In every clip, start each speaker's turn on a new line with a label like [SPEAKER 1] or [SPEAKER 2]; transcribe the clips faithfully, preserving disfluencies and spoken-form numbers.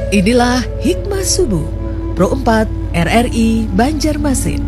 [SPEAKER 1] Inilah Hikmah Subuh Pro empat R R I Banjarmasin.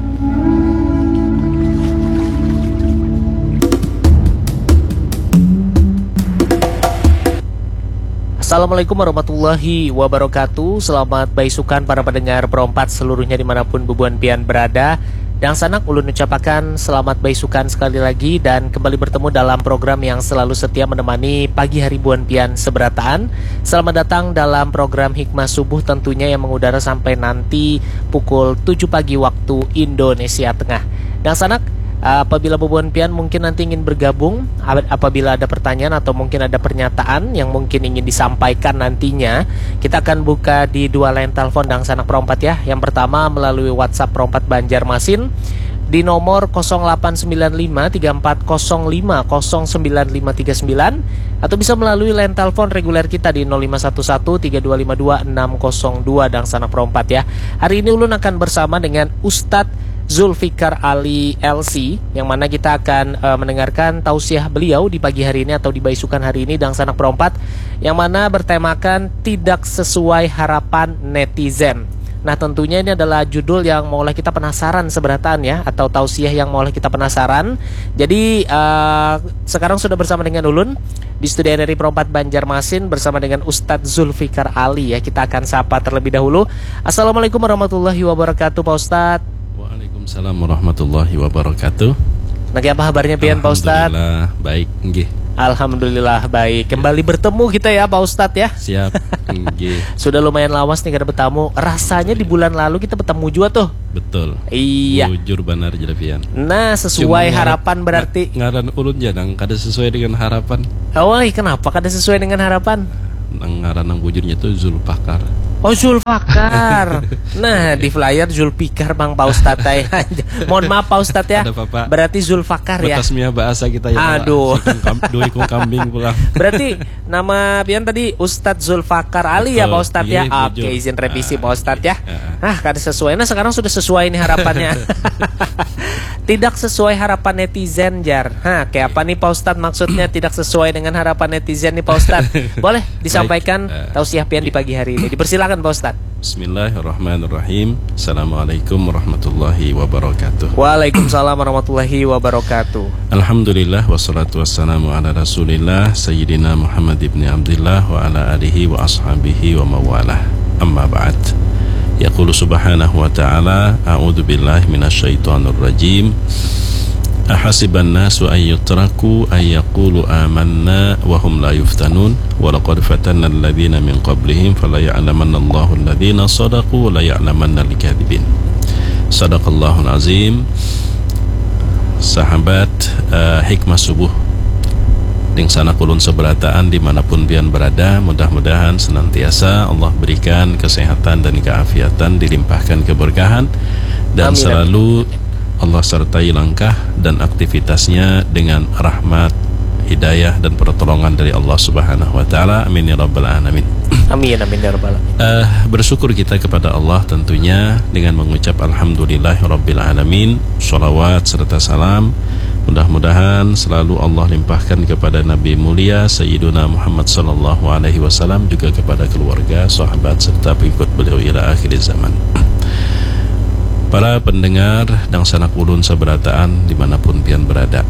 [SPEAKER 2] Assalamualaikum warahmatullahi wabarakatuh. Selamat baisukan para pendengar Pro empat seluruhnya dimanapun bubuan pian berada. Dan sanak ulun ucapakan selamat baisukan sekali lagi dan kembali bertemu dalam program yang selalu setia menemani pagi hari buan pian seberataan. Selamat datang dalam program Hikmah Subuh tentunya yang mengudara sampai nanti pukul tujuh pagi waktu Indonesia Tengah. Dan sanak, apabila bubuan pian mungkin nanti ingin bergabung, apabila ada pertanyaan atau mungkin ada pernyataan yang mungkin ingin disampaikan nantinya, kita akan buka di dua line telepon dan sanak Pro empat ya. Yang pertama melalui WhatsApp Pro empat Banjarmasin di nomor nol delapan sembilan lima tiga empat nol lima nol sembilan lima tiga sembilan atau bisa melalui line telepon reguler kita di nol lima satu satu tiga dua lima dua enam nol dua dan sanak Pro empat ya. Hari ini ulun akan bersama dengan Ustadz Zulfikar Ali L C, yang mana kita akan uh, mendengarkan tausiah beliau di pagi hari ini atau di baisukan hari ini dan sanak Pro empat, yang mana bertemakan tidak sesuai harapan netizen. Nah tentunya ini adalah judul yang maulah kita penasaran seberataan ya, atau tausiah yang maulah kita penasaran. Jadi uh, sekarang sudah bersama dengan ulun di studio R R I Pro empat Banjarmasin bersama dengan Ustadz Zulfikar Ali ya. Kita akan sapa terlebih dahulu. Assalamualaikum warahmatullahi wabarakatuh Pak Ustadz.
[SPEAKER 3] Waalaikumsalam warahmatullahi wabarakatuh.
[SPEAKER 2] Nagi apa kabarnya pian Pak Ustadz?
[SPEAKER 3] Alhamdulillah baik nggih.
[SPEAKER 2] Alhamdulillah baik. Kembali bertemu kita ya Pak Ustadz ya.
[SPEAKER 3] Siap nggih.
[SPEAKER 2] Sudah lumayan lawas nih kada bertemu. Rasanya di bulan lalu kita bertemu juga tuh.
[SPEAKER 3] Betul.
[SPEAKER 2] Iya.
[SPEAKER 3] Jujur benar jadi pian.
[SPEAKER 2] Nah sesuai Cuma harapan berarti
[SPEAKER 3] ngaran ulun jadang kada sesuai dengan harapan.
[SPEAKER 2] Oh kenapa kada sesuai dengan harapan?
[SPEAKER 3] Nang ngaran nang bujurnya tuh Zulfakar.
[SPEAKER 2] Oh Zulfakar. Nah di flyer Zulfikar Bang Pak Ustadz ya. Mohon maaf Pak Ustadz ya. Berarti Zulfakar ya.
[SPEAKER 3] Betasmia bahasa kita ya.
[SPEAKER 2] Aduh.
[SPEAKER 3] Dua ikut kambing pulang.
[SPEAKER 2] Berarti nama pian tadi Ustadz Zulfikar Ali ya Pak Ustadz ya. Oke izin revisi Pak Ustadz ya. Ah kada sesuai. Nah sekarang sudah sesuai nih harapannya. Tidak sesuai harapan netizen jar. Hah kayak apa nih Pak Ustadz maksudnya tidak sesuai dengan harapan netizen nih Pak Ustadz? Boleh disampaikan tausiah pian di pagi hari ini. Dipersilakan Pak Ustadz.
[SPEAKER 3] Bismillahirrahmanirrahim. Assalamualaikum warahmatullahi wabarakatuh.
[SPEAKER 2] Waalaikumsalam warahmatullahi wabarakatuh.
[SPEAKER 3] Alhamdulillah wassalatu wassalamu ala rasulillah Sayyidina Muhammad ibn Abdillah wa ala alihi wa ashabihi wa mawalah. Amma ba'd. Yaqulu subhanahu wa ta'ala a'udhu billahi minasyaitonir rajim. Ahasiban nasu ayyutraku ayyaqulu amanna wa hum la yuftanun wa laqad fatanna alladhina min qablihim fala ya'lamanna Allahu alladhina sadaqu wa la ya'lamanna al-kadhibin. Sadaqallahul azim. Sahabat uh, Hikmah Subuh ding sana kulun seberataan dimanapun pian berada, mudah-mudahan senantiasa Allah berikan kesehatan dan keafiatan, dilimpahkan keberkahan dan Amin. Selalu Allah sertai langkah dan aktivitasnya dengan rahmat, hidayah dan pertolongan dari Allah Subhanahu wa taala. Amin ya rabbal alamin.
[SPEAKER 2] Amin amin ya rabbal alamin.
[SPEAKER 3] Uh, bersyukur kita kepada Allah tentunya dengan mengucap alhamdulillahirabbil alamin. Shalawat serta salam mudah-mudahan selalu Allah limpahkan kepada Nabi mulia Sayyiduna Muhammad sallallahu alaihi wasallam, juga kepada keluarga, sahabat serta pengikut beliau ila akhir zaman. Para pendengar dan sanak ulun seberataan dimanapun pian berada,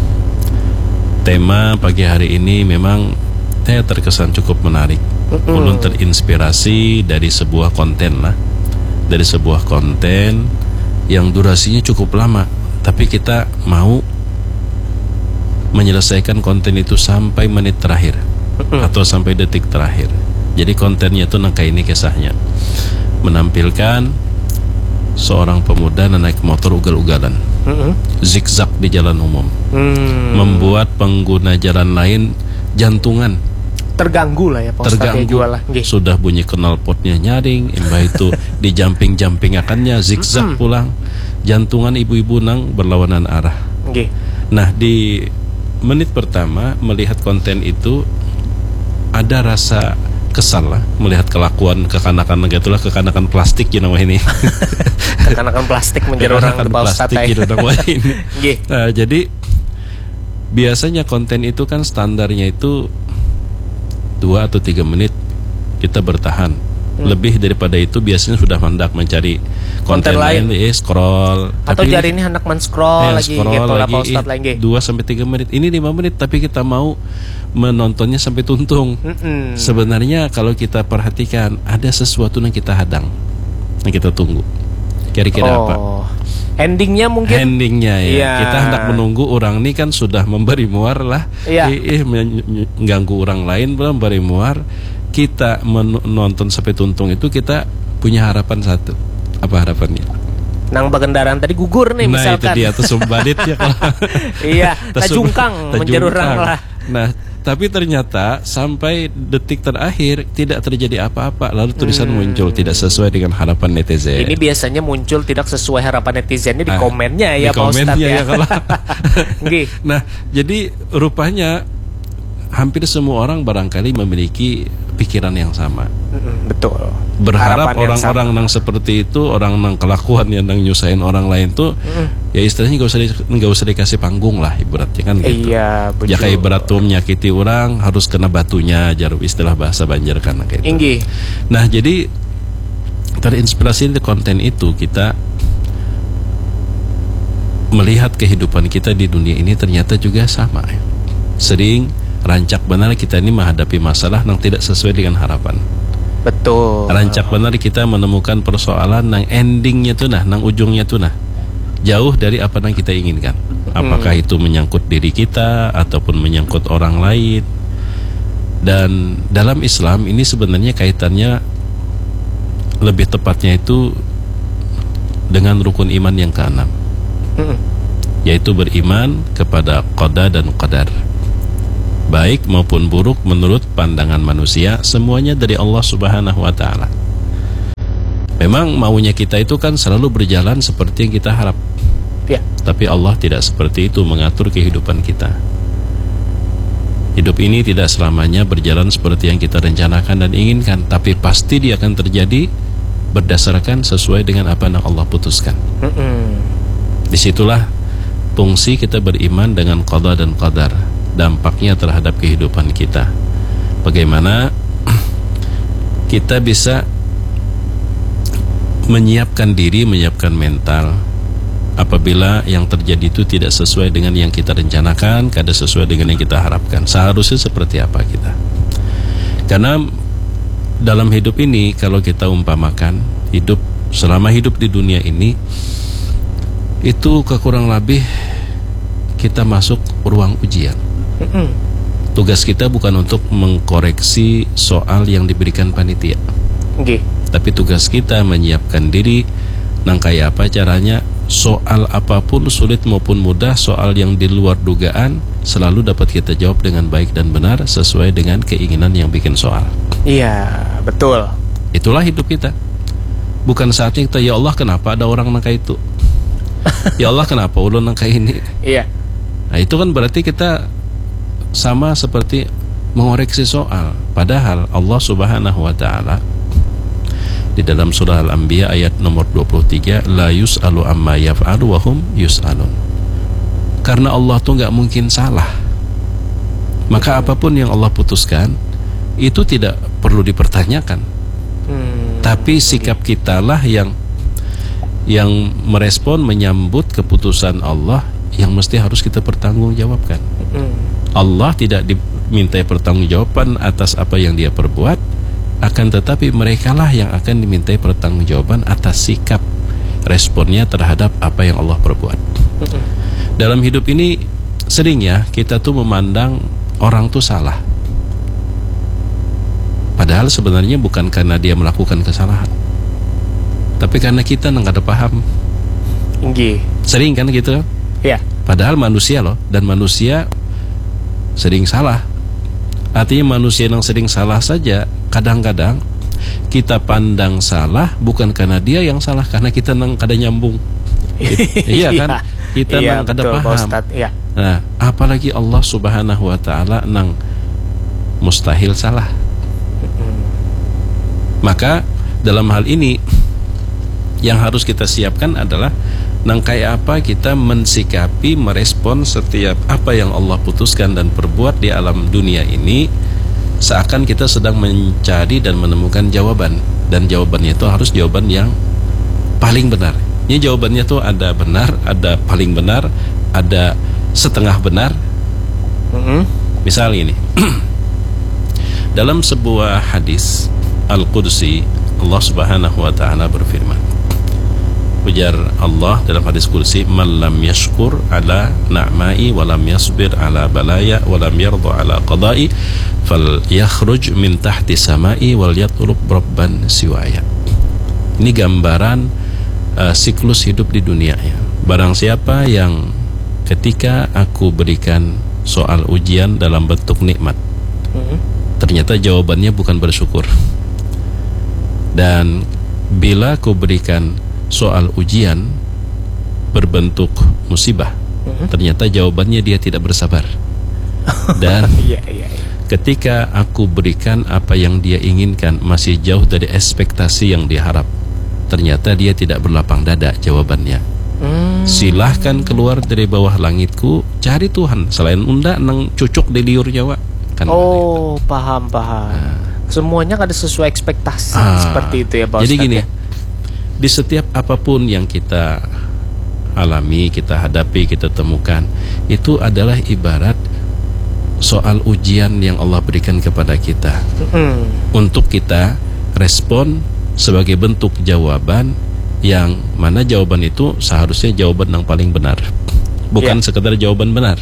[SPEAKER 3] tema pagi hari ini memang saya terkesan cukup menarik. Ulun terinspirasi dari sebuah konten lah, dari sebuah konten yang durasinya cukup lama, tapi kita mau menyelesaikan konten itu sampai menit terakhir atau sampai detik terakhir. Jadi kontennya itu nangka ini kisahnya menampilkan seorang pemuda naik motor ugal-ugalan, uh-uh. zigzag di jalan umum, hmm. membuat pengguna jalan lain jantungan,
[SPEAKER 2] terganggu lah ya Pak Ustadz ya, lah.
[SPEAKER 3] Sudah bunyi knalpotnya nyaring, imbah itu di jumping-jumping akannya zigzag uh-uh. pulang, jantungan ibu-ibu nang berlawanan arah. Okay. Nah di menit pertama melihat konten itu ada rasa kesal lah melihat kelakuan kekanakan gitulah, kekanakan plastik you know ini.
[SPEAKER 2] Kekanakan plastik menjadi orang
[SPEAKER 3] plastik gitu ini. Nah, jadi biasanya konten itu kan standarnya itu dua atau tiga menit kita bertahan
[SPEAKER 2] Hmm.
[SPEAKER 3] Lebih daripada itu biasanya sudah hendak mencari konten,
[SPEAKER 2] Konten lain.
[SPEAKER 3] lain, eh, scroll.
[SPEAKER 2] Atau
[SPEAKER 3] Tapi
[SPEAKER 2] jari ini hendak men-scroll
[SPEAKER 3] eh,
[SPEAKER 2] lagi
[SPEAKER 3] scroll
[SPEAKER 2] gitu lah
[SPEAKER 3] lagi,
[SPEAKER 2] Pak Ustadz
[SPEAKER 3] eh,
[SPEAKER 2] lagi.
[SPEAKER 3] dua sampai tiga menit. Ini lima menit tapi kita mau menontonnya sampai tuntung.
[SPEAKER 2] Mm-mm.
[SPEAKER 3] Sebenarnya kalau kita perhatikan ada sesuatu yang kita hadang, yang kita tunggu. Kira-kira
[SPEAKER 2] oh.
[SPEAKER 3] apa?
[SPEAKER 2] Endingnya mungkin.
[SPEAKER 3] Endingnya ya.
[SPEAKER 2] Iya.
[SPEAKER 3] Kita hendak menunggu orang ini kan sudah memberi muar lah.
[SPEAKER 2] Iya.
[SPEAKER 3] Eh, eh mengganggu orang lain belum memberi muar. Kita menonton sampai tuntung itu kita punya harapan satu. Apa harapannya?
[SPEAKER 2] Nang bagendaran tadi gugur nih
[SPEAKER 3] Nah
[SPEAKER 2] misalkan.
[SPEAKER 3] itu dia tuh sumbadit ya kalau.
[SPEAKER 2] Iya, tajungkang menjerurang lah.
[SPEAKER 3] Nah tapi ternyata sampai detik terakhir tidak terjadi apa-apa. Lalu tulisan
[SPEAKER 2] Hmm.
[SPEAKER 3] muncul tidak sesuai dengan harapan netizen.
[SPEAKER 2] Ini biasanya muncul tidak sesuai harapan netizennya di
[SPEAKER 3] Ah,
[SPEAKER 2] komennya ya
[SPEAKER 3] di
[SPEAKER 2] Pak Ustadz
[SPEAKER 3] komennya
[SPEAKER 2] ya.
[SPEAKER 3] ya kalau.
[SPEAKER 2] Nggih.
[SPEAKER 3] Nah jadi rupanya hampir semua orang barangkali memiliki pikiran yang sama.
[SPEAKER 2] Mm-mm, betul.
[SPEAKER 3] Berharap
[SPEAKER 2] Harapan yang
[SPEAKER 3] orang-orang
[SPEAKER 2] sama.
[SPEAKER 3] yang seperti itu, orang yang kelakuan yang nyusahin orang lain tuh,
[SPEAKER 2] Mm.
[SPEAKER 3] ya istilahnya nggak usah di, nggak usah dikasih panggung lah ibaratnya kan gitu.
[SPEAKER 2] Iya, betul.
[SPEAKER 3] Ya kayak ibarat tuh menyakiti orang harus kena batunya, jarum istilah bahasa Banjar kan kayak itu.
[SPEAKER 2] Inggih.
[SPEAKER 3] Nah jadi terinspirasi dari konten itu kita melihat kehidupan kita di dunia ini ternyata juga sama. Sering rancak benar kita ini menghadapi masalah yang tidak sesuai dengan harapan.
[SPEAKER 2] Betul.
[SPEAKER 3] Rancak benar kita menemukan persoalan yang endingnya tuh nah, yang ujungnya tuh nah jauh dari apa yang kita inginkan. Apakah itu menyangkut diri kita ataupun menyangkut orang lain. Dan dalam Islam ini sebenarnya kaitannya lebih tepatnya itu dengan rukun iman yang keenam,
[SPEAKER 2] Mm-mm.
[SPEAKER 3] yaitu beriman kepada qada dan qadar, baik maupun buruk menurut pandangan manusia, semuanya dari Allah Subhanahu wa ta'ala. Memang maunya kita itu kan selalu berjalan seperti yang kita harap,
[SPEAKER 2] Ya.
[SPEAKER 3] tapi Allah tidak seperti itu mengatur kehidupan kita. Hidup ini tidak selamanya berjalan seperti yang kita rencanakan dan inginkan, tapi pasti dia akan terjadi berdasarkan sesuai dengan apa yang Allah putuskan.
[SPEAKER 2] Mm-mm.
[SPEAKER 3] Disitulah fungsi kita beriman dengan qada dan qadar, dampaknya terhadap kehidupan kita. Bagaimana kita bisa menyiapkan diri, menyiapkan mental apabila yang terjadi itu tidak sesuai dengan yang kita rencanakan, kada sesuai dengan yang kita harapkan. Seharusnya seperti apa kita? Karena dalam hidup ini kalau kita umpamakan hidup selama hidup di dunia ini itu kekurang lebih kita masuk ruang ujian.
[SPEAKER 2] Mm-mm.
[SPEAKER 3] Tugas kita bukan untuk mengkoreksi soal yang diberikan panitia,
[SPEAKER 2] Nggih.
[SPEAKER 3] tapi tugas kita menyiapkan diri nang kayak apa caranya soal apapun sulit maupun mudah, soal yang di luar dugaan selalu dapat kita jawab dengan baik dan benar sesuai dengan keinginan yang bikin soal.
[SPEAKER 2] Iya, betul.
[SPEAKER 3] Itulah hidup kita. Bukan saatnya kita ya Allah kenapa ada orang nang kayak itu, ya Allah kenapa ulun nang kayak ini.
[SPEAKER 2] Iya.
[SPEAKER 3] Nah itu kan berarti kita sama seperti mengoreksi soal. Padahal Allah Subhanahu wa ta'ala di dalam surah Al-Anbiya ayat nomor dua puluh tiga, la yus'alu amma yaf'alu wa hum yus'alun. Karena Allah tuh gak mungkin salah, maka apapun yang Allah putuskan itu tidak perlu dipertanyakan.
[SPEAKER 2] Hmm.
[SPEAKER 3] Tapi sikap kitalah yang yang merespon, menyambut keputusan Allah yang mesti harus kita pertanggungjawabkan.
[SPEAKER 2] Mm.
[SPEAKER 3] Allah tidak dimintai pertanggungjawaban atas apa yang dia perbuat, akan tetapi merekalah yang akan dimintai pertanggungjawaban atas sikap responnya terhadap apa yang Allah perbuat.
[SPEAKER 2] Mm-mm.
[SPEAKER 3] Dalam hidup ini sering ya kita tuh memandang orang tuh salah, padahal sebenarnya bukan karena dia melakukan kesalahan, tapi karena kita nggak ada paham.
[SPEAKER 2] Nggih.
[SPEAKER 3] Sering kan gitu.
[SPEAKER 2] Ya.
[SPEAKER 3] Padahal manusia loh, dan manusia sering salah. Artinya manusia yang sering salah saja kadang-kadang kita pandang salah bukan karena dia yang salah, karena kita nang kada nyambung. Iya kan? Kita
[SPEAKER 2] iya,
[SPEAKER 3] nang kada
[SPEAKER 2] betul,
[SPEAKER 3] paham.
[SPEAKER 2] Ustaz. Iya.
[SPEAKER 3] Nah, apalagi Allah Subhanahu wa ta'ala nang mustahil salah. Maka dalam hal ini yang harus kita siapkan adalah nang kayak apa kita mensikapi, merespon setiap apa yang Allah putuskan dan perbuat di alam dunia ini, seakan kita sedang mencari dan menemukan jawaban dan jawabannya itu harus jawaban yang paling benar. Ini jawabannya tuh ada benar, ada paling benar, ada setengah benar.
[SPEAKER 2] Mm-hmm.
[SPEAKER 3] Misal ini dalam sebuah hadis Al-Qudsi, Allah Subhanahu wa taala berfirman, ujar Allah dalam hadis kursi, man lam yashkur ala na'mai wa lam yasbir ala balaya wa lam yarda ala qada'i fal yakhruj min tahti samai wal yatlub rabban siwaya. Ini gambaran uh, siklus hidup di dunia ya. Barang siapa yang ketika aku berikan soal ujian dalam bentuk nikmat, mm-hmm. ternyata jawabannya bukan bersyukur, dan bila aku berikan soal ujian berbentuk musibah, mm-hmm. ternyata jawabannya dia tidak bersabar. Dan
[SPEAKER 2] yeah, yeah, yeah.
[SPEAKER 3] ketika aku berikan apa yang dia inginkan masih jauh dari ekspektasi yang diharap, ternyata dia tidak berlapang dada jawabannya. mm. Silahkan keluar dari bawah langitku, cari Tuhan selain unda nang cucuk di liur Jawa kan.
[SPEAKER 2] Oh, paham paham. Nah. Semuanya ada sesuai ekspektasi, ah, seperti itu ya Pak Ustadz.
[SPEAKER 3] Jadi gini,
[SPEAKER 2] ya?
[SPEAKER 3] Di setiap apapun yang kita alami, kita hadapi, kita temukan, itu adalah ibarat soal ujian yang Allah berikan kepada kita, mm. untuk kita respon sebagai bentuk jawaban yang mana jawaban itu seharusnya jawaban yang paling benar, bukan yeah. sekedar jawaban benar.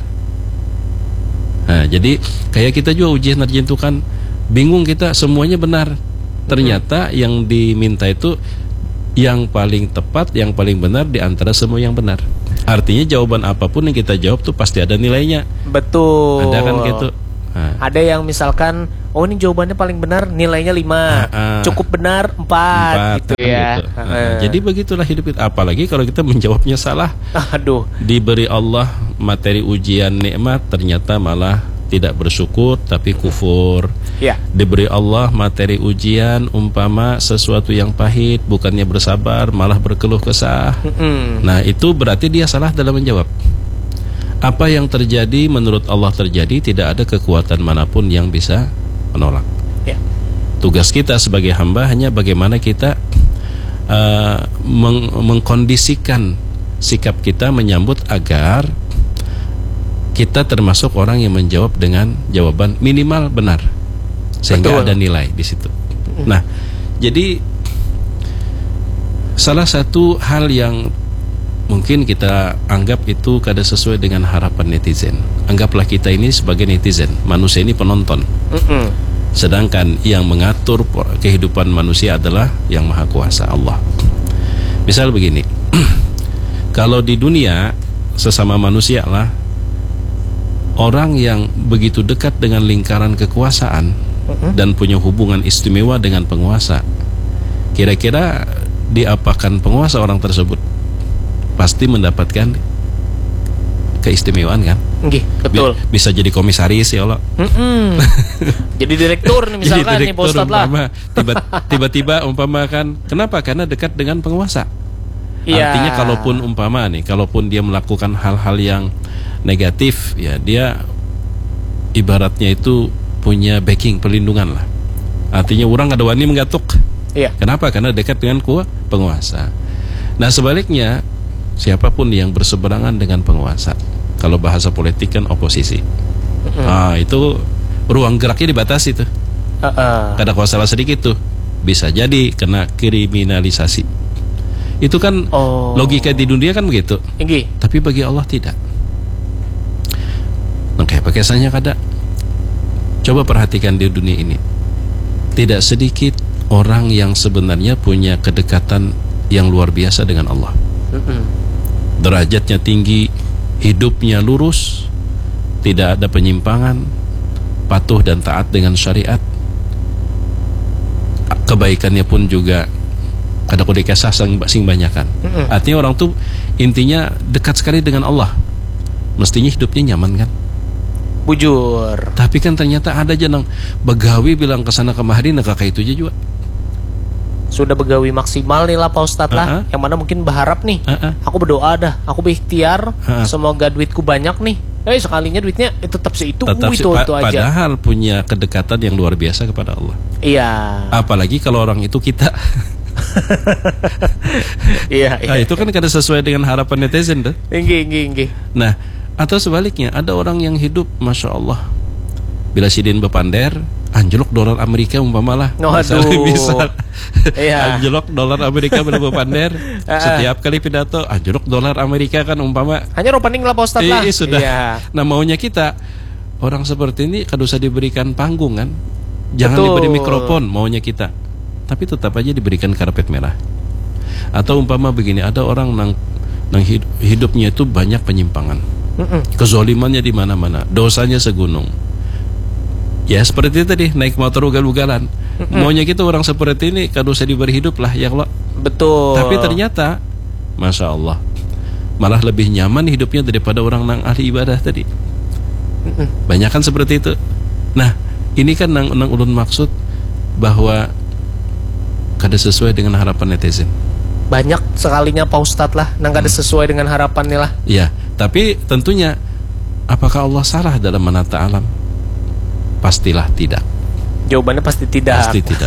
[SPEAKER 3] Nah, jadi kayak kita juga ujian ujian itu kan bingung, kita semuanya benar, ternyata mm. yang diminta itu yang paling tepat, yang paling benar di antara semua yang benar. Artinya jawaban apapun yang kita jawab tuh pasti ada nilainya.
[SPEAKER 2] Betul.
[SPEAKER 3] Ada kan gitu. Nah.
[SPEAKER 2] Ada yang misalkan, oh ini jawabannya paling benar, nilainya lima,
[SPEAKER 3] nah, uh,
[SPEAKER 2] cukup benar empat, empat gitu ya.
[SPEAKER 3] Gitu. Nah, jadi begitulah hidup itu. Apalagi kalau kita menjawabnya salah.
[SPEAKER 2] Aduh.
[SPEAKER 3] Diberi Allah materi ujian nikmat, ternyata malah tidak bersyukur tapi kufur.
[SPEAKER 2] Ya.
[SPEAKER 3] Diberi Allah materi ujian umpama sesuatu yang pahit, bukannya bersabar malah berkeluh kesah. Mm-mm. Nah, itu berarti dia salah dalam menjawab. Apa yang terjadi menurut Allah terjadi, tidak ada kekuatan manapun yang bisa menolak. Ya. Tugas kita sebagai hamba hanya bagaimana kita uh, meng- mengkondisikan sikap kita menyambut agar kita termasuk orang yang menjawab dengan jawaban minimal benar, sehingga Betul. ada nilai di situ. Mm. Nah, jadi salah satu hal yang mungkin kita anggap itu kada sesuai dengan harapan netizen. Anggaplah kita ini sebagai netizen, manusia ini penonton. Mm-mm. Sedangkan yang mengatur kehidupan manusia adalah yang Maha Kuasa, Allah. Misal begini, kalau di dunia sesama manusia lah, orang yang begitu dekat dengan lingkaran kekuasaan uh-huh. dan punya hubungan istimewa dengan penguasa, kira-kira diapakan penguasa orang tersebut? Pasti mendapatkan keistimewaan kan? Nggih, betul. Bisa jadi komisaris ya Allah.
[SPEAKER 2] Jadi direktur nih misalkan nih Pak Ustadz lah.
[SPEAKER 3] Tiba, tiba-tiba umpama kan, kenapa? Karena dekat dengan penguasa. Ya. Artinya kalaupun umpama nih, kalaupun dia melakukan hal-hal yang negatif, ya dia ibaratnya itu punya backing, perlindungan lah. Artinya orang ada wani menggatuk. Iya. Kenapa? Karena dekat dengan kuat penguasa. Nah sebaliknya, siapapun yang berseberangan dengan penguasa, kalau bahasa politik kan oposisi, mm-hmm. ah itu ruang geraknya dibatasi tuh. Uh-uh. Kada kuasa sedikit tuh, bisa jadi kena kriminalisasi. Itu kan oh. logika di dunia kan begitu. Inggi. Tapi bagi Allah tidak. Nah, kayak pakaiannya kada. Coba perhatikan di dunia ini, tidak sedikit orang yang sebenarnya punya kedekatan yang luar biasa dengan Allah. Mm-hmm. Derajatnya tinggi, hidupnya lurus, tidak ada penyimpangan, patuh dan taat dengan syariat. Kebaikannya pun juga kada kode kasah sing banyakan. Mm-hmm. Artinya orang tuh intinya dekat sekali dengan Allah. Mestinya hidupnya nyaman kan?
[SPEAKER 2] Bujur.
[SPEAKER 3] Tapi kan ternyata ada aja nang begawi bilang kesana kemari nak kayak itu aja juga.
[SPEAKER 2] Sudah begawi maksimal nih lah Pak Ustadz lah. Uh-huh. Yang mana mungkin berharap nih, uh-huh. aku berdoa dah, aku berikhtiar, uh-huh. semoga duitku banyak nih, Eh sekalinya duitnya eh, tetap seitu
[SPEAKER 3] Tetap
[SPEAKER 2] itu,
[SPEAKER 3] pa-
[SPEAKER 2] itu aja.
[SPEAKER 3] Padahal punya kedekatan yang luar biasa kepada Allah.
[SPEAKER 2] Iya.
[SPEAKER 3] Apalagi kalau orang itu kita.
[SPEAKER 2] Iya, iya.
[SPEAKER 3] Nah, itu kan kada sesuai dengan harapan netizen tuh.
[SPEAKER 2] Nggih, nggih, nggih.
[SPEAKER 3] Nah, atau sebaliknya ada orang yang hidup Masya Allah, bila sidin bepander anjlok dolar Amerika umpamalah.
[SPEAKER 2] Waduh.
[SPEAKER 3] Bisa.
[SPEAKER 2] Iya.
[SPEAKER 3] Anjlok dolar Amerika bila bepander. Setiap kali pidato anjlok dolar Amerika kan umpama.
[SPEAKER 2] Hanya ropaning lah Pak Ustadz lah.
[SPEAKER 3] Iya, sudah.
[SPEAKER 2] Iya.
[SPEAKER 3] Nah, maunya kita orang seperti ini kada usah diberikan panggung kan. Jangan
[SPEAKER 2] Betul.
[SPEAKER 3] diberi mikrofon maunya kita. Tapi tetap aja diberikan karpet merah. Atau umpama begini, ada orang nang, nang hidupnya itu banyak penyimpangan.
[SPEAKER 2] Mm-mm.
[SPEAKER 3] Kezolimannya di mana-mana, dosanya segunung. Ya seperti itu tadi, naik motor ugal-ugalan. Mm-mm. Maunya kita orang seperti ini kada usah diberi hidup lah ya Allah.
[SPEAKER 2] Betul.
[SPEAKER 3] Tapi ternyata Masya Allah, malah lebih nyaman hidupnya daripada orang nang ahli ibadah tadi.
[SPEAKER 2] Mm-mm.
[SPEAKER 3] Banyak kan seperti itu. Nah, ini kan nang, nang ulun maksud bahwa kada sesuai dengan harapan netizen.
[SPEAKER 2] Banyak sekalinya Pak Ustadz lah nang kada sesuai dengan harapannya lah.
[SPEAKER 3] Iya, tapi tentunya apakah Allah salah dalam menata alam? Pastilah tidak.
[SPEAKER 2] Jawabannya pasti tidak.
[SPEAKER 3] Pasti tidak.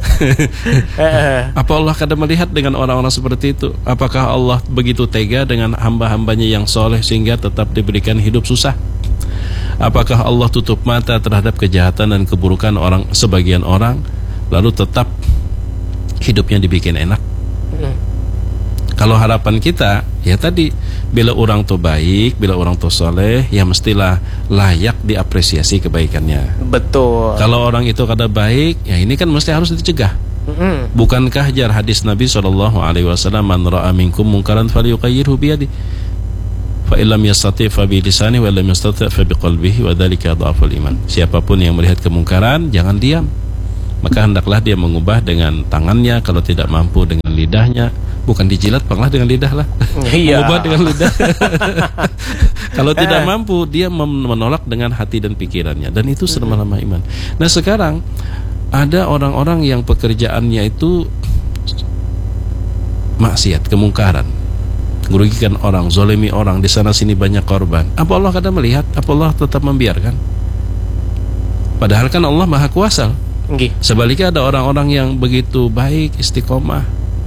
[SPEAKER 3] Apa Allah kada melihat dengan orang-orang seperti itu? Apakah Allah begitu tega dengan hamba-hambanya yang soleh sehingga tetap diberikan hidup susah? Apakah Allah tutup mata terhadap kejahatan dan keburukan orang sebagian orang, lalu tetap hidupnya dibikin enak?
[SPEAKER 2] Mm.
[SPEAKER 3] Kalau harapan kita, ya tadi, bila orang tuh baik, bila orang tuh soleh, ya mestilah layak diapresiasi kebaikannya.
[SPEAKER 2] Betul.
[SPEAKER 3] Kalau orang itu kada baik, ya ini kan mesti harus dicegah.
[SPEAKER 2] Mm-mm.
[SPEAKER 3] Bukankah jar hadis Nabi shallallahu alaihi wasallam, man ra'a minkum munkaran falyughayyirhu biyadi, fa illam yastati' fa bi lisani, wa illam yastati' fa bi qalbihi, wa dzalika dhaful iman. Siapapun yang melihat kemungkaran, jangan diam, maka hendaklah dia mengubah dengan tangannya, kalau tidak mampu dengan lidahnya. Bukan dijilat, panglah dengan lidah lah.
[SPEAKER 2] Iya.
[SPEAKER 3] Mengubah dengan lidah. Kalau tidak mampu, dia menolak dengan hati dan pikirannya. Dan itu selama-lama iman. Nah sekarang ada orang-orang yang pekerjaannya itu maksiat, kemungkaran, merugikan orang, zolimi orang, di sana sini banyak korban. Apa Allah kada melihat? Apa Allah tetap membiarkan? Padahal kan Allah Maha Kuasa.
[SPEAKER 2] Nggih.
[SPEAKER 3] Sebaliknya ada orang-orang yang begitu baik, istiqomah,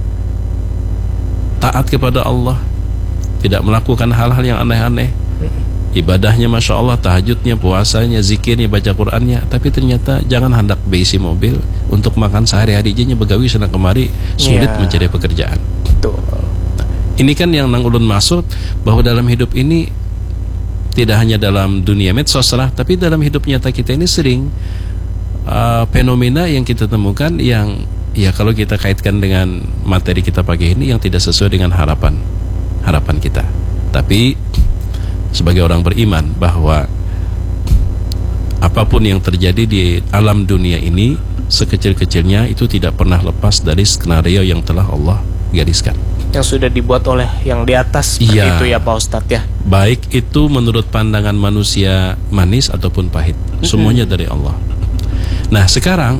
[SPEAKER 3] taat kepada Allah, tidak melakukan hal-hal yang aneh-aneh, ibadahnya Masya Allah, tahajudnya, puasanya, zikirnya, baca Qur'annya, tapi ternyata jangan hendak beisi mobil untuk makan sehari-hari aja begawi sana kemari, sulit
[SPEAKER 2] Ya.
[SPEAKER 3] mencari pekerjaan.
[SPEAKER 2] Betul.
[SPEAKER 3] Nah, ini kan yang nang ulun maksud, bahwa dalam hidup ini tidak hanya dalam dunia medsos lah, tapi dalam hidup nyata kita ini sering uh, fenomena yang kita temukan yang ya kalau kita kaitkan dengan materi kita pagi ini yang tidak sesuai dengan harapan harapan kita. Tapi sebagai orang beriman bahwa apapun yang terjadi di alam dunia ini, sekecil-kecilnya itu tidak pernah lepas dari skenario yang telah Allah gariskan,
[SPEAKER 2] Yang sudah dibuat oleh yang di atas seperti
[SPEAKER 3] Iya.
[SPEAKER 2] itu ya Pak Ustadz ya.
[SPEAKER 3] baik itu menurut pandangan manusia manis ataupun pahit, semuanya dari Allah. Nah sekarang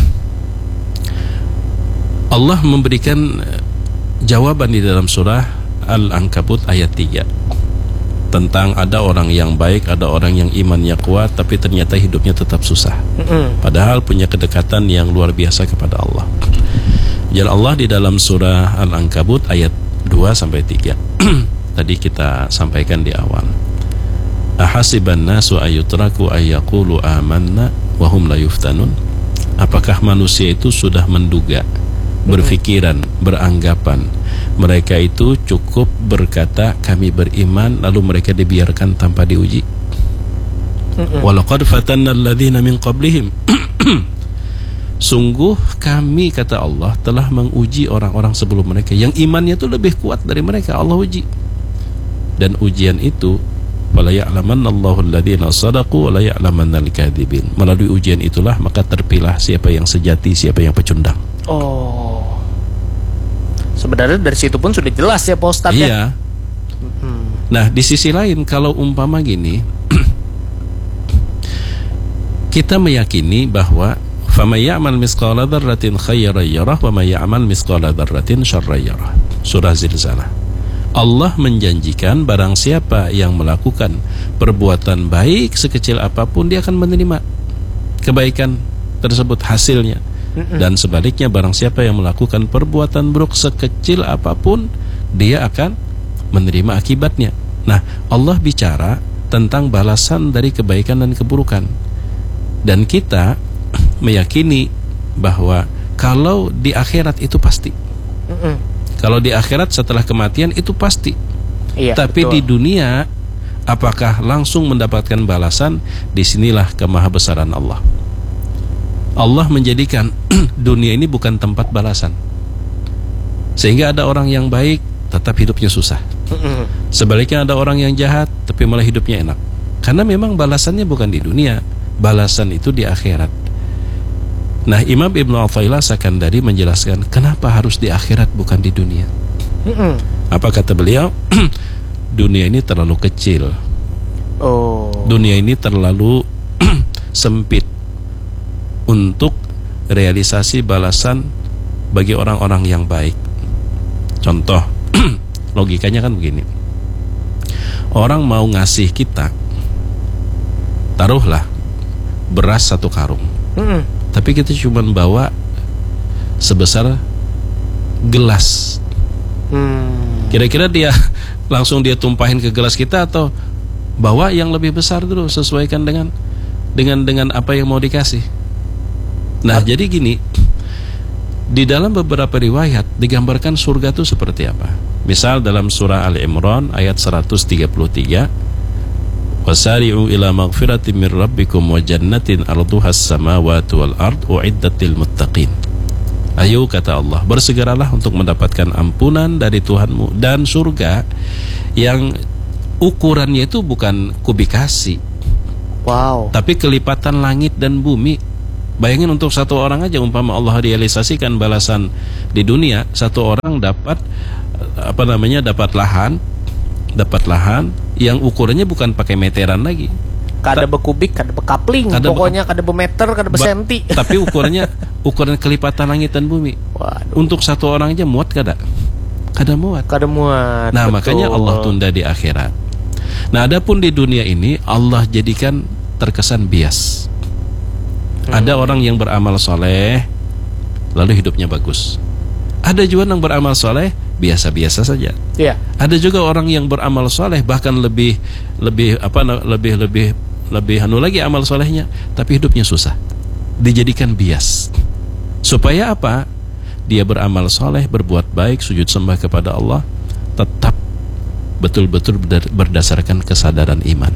[SPEAKER 3] Allah memberikan jawaban di dalam surah Al-Ankabut ayat tiga tentang ada orang yang baik, ada orang yang imannya kuat, tapi ternyata hidupnya tetap susah,
[SPEAKER 2] Mm-mm.
[SPEAKER 3] padahal punya kedekatan yang luar biasa kepada Allah. Jadi Allah di dalam surah Al-Ankabut ayat dua sampai tiga tadi kita sampaikan di awal. Ahasiban nasu ayyutraku ayyaqulu amanna wa hum la yuftanun. Apakah manusia itu sudah menduga, berfikiran, beranggapan mereka itu cukup berkata kami beriman lalu mereka dibiarkan tanpa diuji? Walaqad fatanna alladhina min qablihim. Sungguh kami, kata Allah, telah menguji orang-orang sebelum mereka yang imannya itu lebih kuat dari mereka. Allah uji. Dan ujian itu wala ya'lamanna Allahu alladhina shadaqu wa la ya'lamanna al-kadzibin. Melalui ujian itulah maka terpilah siapa yang sejati, siapa yang pecundang.
[SPEAKER 2] Oh. Sebenarnya dari situ pun sudah jelas ya Pak Ustadz ya.
[SPEAKER 3] Iya. Nah di sisi lain kalau umpama gini kita meyakini bahwa faman ya'mal misqala dzarratin khairan yarah wa may ya'mal misqala dzarratin syarran yarah. Surah Zilzalah. Allah menjanjikan barang siapa yang melakukan perbuatan baik sekecil apapun, dia akan menerima kebaikan tersebut hasilnya. Mm-mm. Dan sebaliknya barang siapa yang melakukan perbuatan buruk sekecil apapun, dia akan menerima akibatnya. Nah, Allah bicara tentang balasan dari kebaikan dan keburukan. Dan kita meyakini bahwa kalau di akhirat itu pasti. Mm-mm. Kalau di akhirat setelah kematian itu pasti. Iya, tapi betul. Di dunia apakah langsung mendapatkan balasan? Disinilah kemahabesaran Allah. Allah menjadikan dunia ini bukan tempat balasan, sehingga ada orang yang baik tetap hidupnya susah. Sebaliknya ada orang yang jahat tapi malah hidupnya enak. Karena memang balasannya bukan di dunia, balasan itu di akhirat. Nah, Imam Ibnu Athaillah Sakandari menjelaskan kenapa harus di akhirat bukan di dunia. Mm-mm. Apa kata beliau? Dunia ini terlalu kecil. Oh. Dunia ini terlalu sempit untuk realisasi balasan bagi orang-orang yang baik. Contoh, logikanya kan begini. Orang mau ngasih kita, taruhlah beras satu karung. Mm-mm. Tapi kita cuma bawa sebesar gelas. hmm. Kira-kira dia langsung dia tumpahin ke gelas kita, atau bawa yang lebih besar dulu, sesuaikan dengan dengan dengan apa yang mau dikasih. Nah, jadi gini, di dalam beberapa riwayat digambarkan surga itu seperti apa. Misal dalam surah Al-Imran ayat seratus tiga puluh tiga, wasari'u ila maghfiratin min rabbikum wa jannatin arduhas samawati wal ard uiddat lil muttaqin. Ayo, kata Allah, bersegeralah untuk mendapatkan ampunan dari Tuhanmu dan surga yang ukurannya itu bukan kubikasi. Wow. Tapi kelipatan langit dan bumi. Bayangin untuk satu orang aja, umpama Allah realisasikan balasan di dunia, satu orang dapat apa namanya dapat lahan dapat lahan yang ukurannya bukan pakai meteran lagi.
[SPEAKER 2] Kada bekubik, kada bekapling, kada pokoknya kada bemeter, kada besenti.
[SPEAKER 3] Tapi ukurannya ukuran kelipatan langit dan bumi. Waduh. Untuk satu orang aja muat kada? Kada muat.
[SPEAKER 2] Kada muat.
[SPEAKER 3] Nah, betul. Makanya Allah tunda di akhirat. Nah, adapun di dunia ini Allah jadikan terkesan bias. Hmm. Ada orang yang beramal soleh lalu hidupnya bagus. Ada juga yang beramal soleh biasa-biasa saja. Yeah. Ada juga orang yang beramal soleh bahkan lebih lebih apa lebih lebih lebih anu lagi amal solehnya, tapi hidupnya susah. Dijadikan bias. Supaya apa? Dia beramal soleh, berbuat baik, sujud sembah kepada Allah, tetap betul-betul berdasarkan kesadaran iman.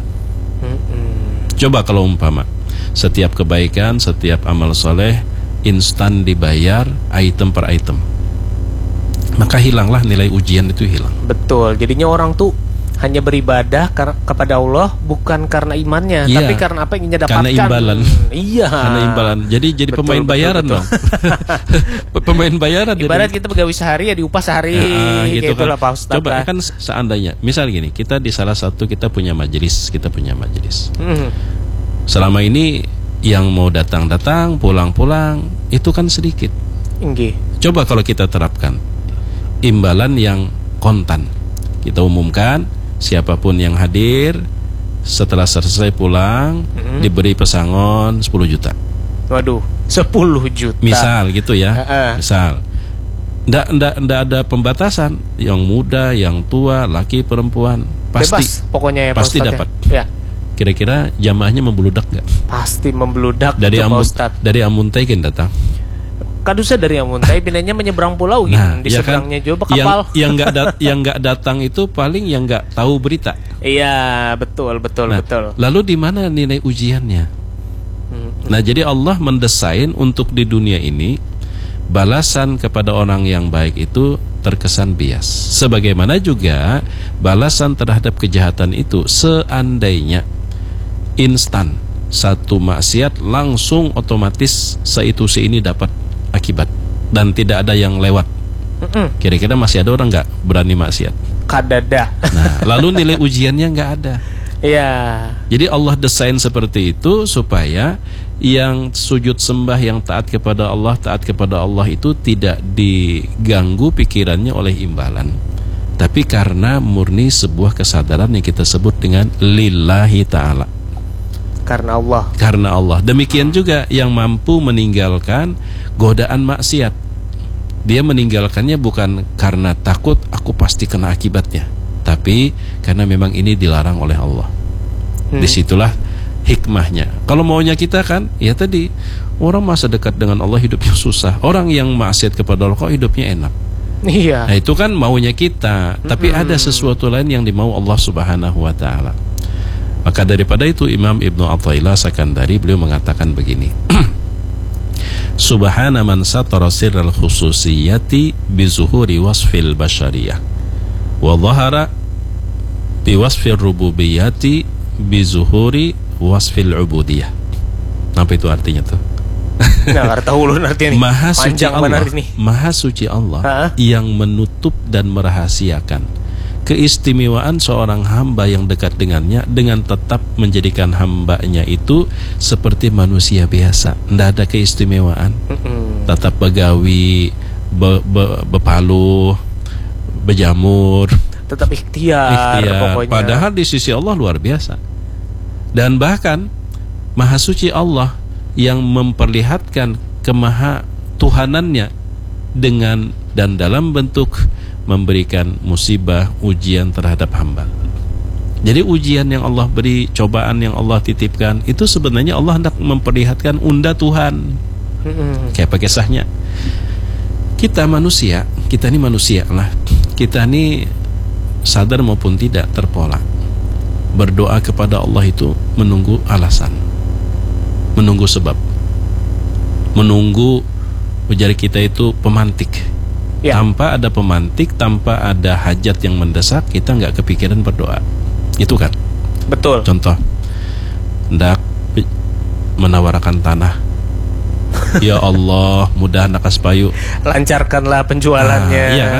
[SPEAKER 3] Mm-hmm. Coba kalau umpama setiap kebaikan, setiap amal soleh instan dibayar item per item, maka hilanglah nilai ujian itu hilang.
[SPEAKER 2] Betul. Jadinya orang tuh hanya beribadah kar- kepada Allah bukan karena imannya, ya, tapi karena apa yang ingin dapatkan.
[SPEAKER 3] Karena imbalan.
[SPEAKER 2] Iya.
[SPEAKER 3] Karena imbalan. Jadi jadi betul, pemain betul, bayaran betul. dong. Pemain bayaran.
[SPEAKER 2] Ibarat jadi kita pegawai sehari ya diupah sehari. Ya, gitu kan. Pak Ustaz.
[SPEAKER 3] Coba kan seandainya, misal gini, kita di salah satu kita punya majelis, kita punya majelis. Hmm. Selama ini yang mau datang-datang, pulang-pulang itu kan sedikit.
[SPEAKER 2] Inggih.
[SPEAKER 3] Coba kalau kita terapkan imbalan yang kontan, kita umumkan siapapun yang hadir setelah selesai pulang mm-hmm. diberi pesangon sepuluh juta.
[SPEAKER 2] Waduh, sepuluh juta.
[SPEAKER 3] Misal gitu ya. Uh-uh. Misal. Nggak, nggak, nggak ada pembatasan, yang muda, yang tua, laki, perempuan, pasti.
[SPEAKER 2] Bebas, pokoknya ya,
[SPEAKER 3] pasti dapat.
[SPEAKER 2] Ya.
[SPEAKER 3] Kira-kira jamaahnya membeludak nggak?
[SPEAKER 2] Pasti membeludak.
[SPEAKER 3] Dari Amun, dari Amuntai kan datang.
[SPEAKER 2] Kadusa dari Amuntai pinanya menyeberang pulau gitu. Nah, di ya seberangnya kan, juga kapal.
[SPEAKER 3] Yang yang nggak dat- yang nggak datang itu paling yang nggak tahu berita.
[SPEAKER 2] Iya, betul, betul,
[SPEAKER 3] nah,
[SPEAKER 2] betul.
[SPEAKER 3] Lalu di mana nilai ujiannya? Hmm. Nah, jadi Allah mendesain untuk di dunia ini balasan kepada orang yang baik itu terkesan bias. Sebagaimana juga balasan terhadap kejahatan itu seandainya instan, satu maksiat langsung otomatis seitu ini dapat akibat dan tidak ada yang lewat. Mm-mm. Kira-kira masih ada orang nggak berani maksiat?
[SPEAKER 2] Kadada.
[SPEAKER 3] Nah, lalu nilai ujiannya nggak ada.
[SPEAKER 2] Iya.
[SPEAKER 3] Jadi Allah desain seperti itu supaya yang sujud sembah, yang taat kepada Allah, taat kepada Allah itu tidak diganggu pikirannya oleh imbalan. tapi karena murni sebuah kesadaran yang kita sebut dengan lillahi ta'ala,
[SPEAKER 2] Karena Allah.
[SPEAKER 3] karena Allah. Demikian juga yang mampu meninggalkan godaan maksiat, dia meninggalkannya bukan karena takut aku pasti kena akibatnya, tapi karena memang ini dilarang oleh Allah. hmm. Disitulah hikmahnya. Kalau maunya kita kan, ya tadi, orang masa dekat dengan Allah hidupnya susah, orang yang maksiat kepada Allah kok hidupnya enak.
[SPEAKER 2] Iya.
[SPEAKER 3] Nah itu kan maunya kita, tapi mm-hmm. ada sesuatu lain yang dimau Allah Subhanahu wa ta'ala. Maka daripada itu Imam Ibnu Athaillah Sakandari beliau mengatakan begini. Subhana man satara sirral khususiyati bi zuhuri wasfil basyariyah wa dhahara bi wasfir rububiyyati bi zuhuri wasfil ubudiyah. Apa itu artinya tuh?
[SPEAKER 2] Nggak tahu ulun artinya nih.
[SPEAKER 3] Maha suci Allah,
[SPEAKER 2] nih.
[SPEAKER 3] Maha suci Allah
[SPEAKER 2] Ha?
[SPEAKER 3] yang menutup dan merahasiakan keistimewaan seorang hamba yang dekat dengannya dengan tetap menjadikan hambanya itu seperti manusia biasa, tidak ada keistimewaan.
[SPEAKER 2] Mm-mm.
[SPEAKER 3] Tetap begawi, be, be, bepaluh, bejamur,
[SPEAKER 2] Tetap ikhtiar,
[SPEAKER 3] ikhtiar.
[SPEAKER 2] pokoknya.
[SPEAKER 3] Padahal di sisi Allah luar biasa. Dan bahkan Maha suci Allah yang memperlihatkan kemaha Tuhanannya dengan dan dalam bentuk memberikan musibah, ujian terhadap hamba. Jadi ujian yang Allah beri, cobaan yang Allah titipkan, itu sebenarnya Allah hendak memperlihatkan unda Tuhan.
[SPEAKER 2] Mm-mm.
[SPEAKER 3] Kayak pakai kisahnya, kita manusia, kita ini manusia lah, kita ini sadar maupun tidak terpola berdoa kepada Allah itu menunggu alasan, menunggu sebab, menunggu ujar kita itu pemantik. Ya. Tanpa ada pemantik, tanpa ada hajat yang mendesak, kita nggak kepikiran berdoa. Itu kan?
[SPEAKER 2] Betul.
[SPEAKER 3] Contoh, hendak menawarkan tanah. Ya Allah, mudah nakas payu,
[SPEAKER 2] Lancarkanlah penjualannya.
[SPEAKER 3] ah, iya kan?